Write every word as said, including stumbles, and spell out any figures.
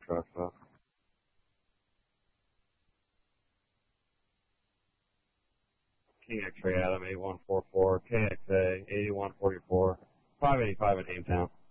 truck stuff. King X-Ray Adam eight one four four, K X A eighty-one forty-four, five eighty-five at Hametown.